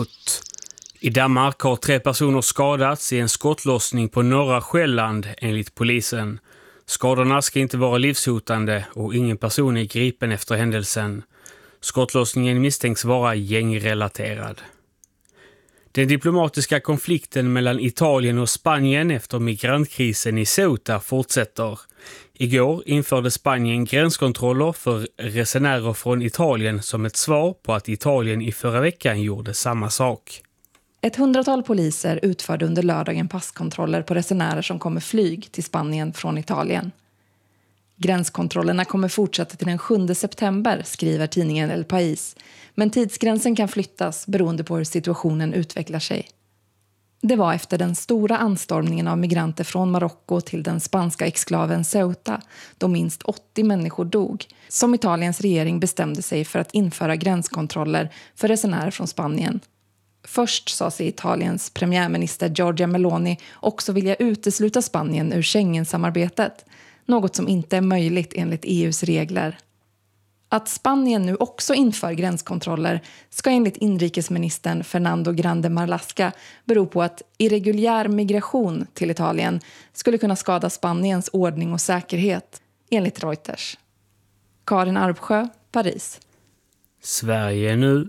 I Danmark har 3 personer skadats i en skottlossning på norra Själland enligt polisen. Skadorna ska inte vara livshotande och ingen person är gripen efter händelsen. Skottlossningen misstänks vara gängrelaterad. Den diplomatiska konflikten mellan Italien och Spanien efter migrantkrisen i Ceuta fortsätter. Igår införde Spanien gränskontroller för resenärer från Italien som ett svar på att Italien i förra veckan gjorde samma sak. Ett 100-tal poliser utförde under lördagen passkontroller på resenärer som kommer flyg till Spanien från Italien. Gränskontrollerna kommer fortsätta till den 7 september, skriver tidningen El País. Men tidsgränsen kan flyttas beroende på hur situationen utvecklar sig. Det var efter den stora anstormningen av migranter från Marocko till den spanska exklaven Ceuta, då minst 80 människor dog, som Italiens regering bestämde sig för att införa gränskontroller för resenärer från Spanien. Först sa sig Italiens premiärminister Giorgia Meloni också vilja utesluta Spanien ur Schengen-samarbetet, något som inte är möjligt enligt EUs regler. Att Spanien nu också inför gränskontroller ska enligt inrikesministern Fernando Grande Marlaska bero på att irreguljär migration till Italien skulle kunna skada Spaniens ordning och säkerhet, enligt Reuters. Karin Arpsjö, Paris. Sverige nu.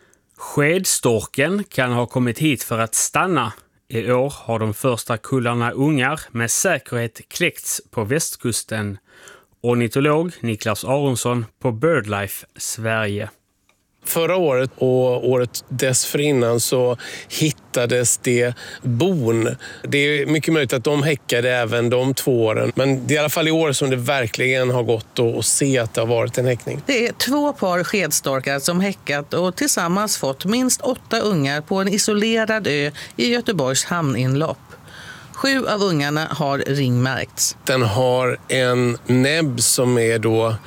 Skedstorken kan ha kommit hit för att stanna. I år har de första kullarna ungar med säkerhet kläckts på västkusten. Ornitolog Niklas Aronsson på BirdLife Sverige. Förra året och året dessförinnan så hittades det bon. Det är mycket möjligt att de häckade även de 2 åren. Men det är i alla fall i år som det verkligen har gått att se att det har varit en häckning. Det är 2 par skedstorkar som häckat och tillsammans fått minst 8 ungar på en isolerad ö i Göteborgs hamninlopp. 7 av ungarna har ringmärkts. Den har en näbb som är då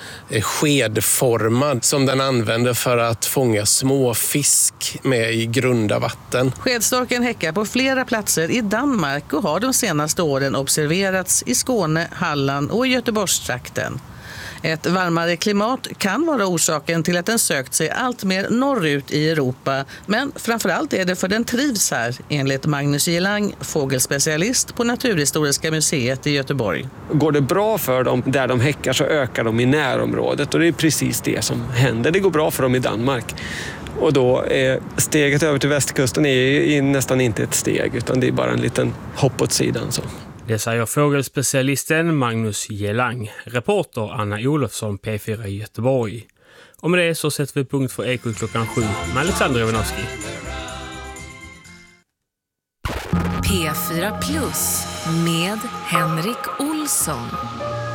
skedformad som den använder för att fånga små fisk med i grunda vatten. Skedstorken häckar på flera platser i Danmark och har de senaste åren observerats i Skåne, Halland och Göteborgstrakten. Ett varmare klimat kan vara orsaken till att den sökt sig allt mer norrut i Europa, men framförallt är det för den trivs här, enligt Magnus Jelang, fågelspecialist på Naturhistoriska museet i Göteborg. Går det bra för dem där de häckar så ökar de i närområdet och det är precis det som händer. Det går bra för dem i Danmark. Och då är steget över till västkusten är nästan inte ett steg utan det är bara en liten hopp åt sidan så. Det säger fågelspecialisten Magnus Jelang, reporter Anna Olofsson, P4 i Göteborg. Och med det så sätter vi punkt för Ekot klockan 7 med Alexander Jovanovski. P4 Plus med Henrik Olsson.